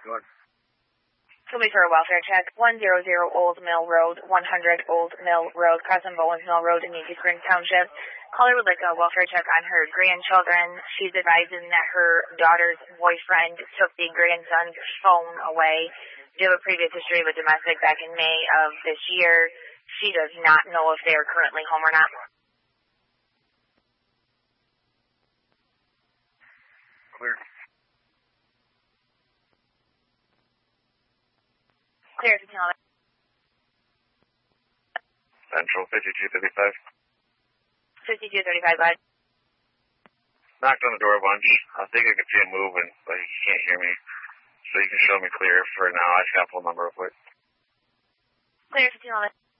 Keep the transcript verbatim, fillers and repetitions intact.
Go ahead. Somebody for a welfare check. one hundred Old Mill Road, one hundred Old Mill Road, crossing Bowens Mill Road in Easy Springs Township. Caller would like a welfare check on her grandchildren. She's advising that her daughter's boyfriend took the grandson's phone away. They have a previous history of a domestic back in May of this year. She does not know if they are currently home or not. Clear. Clear, fifteen eleven. Central, fifty-two thirty-five. fifty-two thirty-five, bud. Knocked on the door a bunch. I think I could see him moving, but he can't hear me. So you can show me clear for now. I just got to pull the number real quick. Clear, fifteen eleven.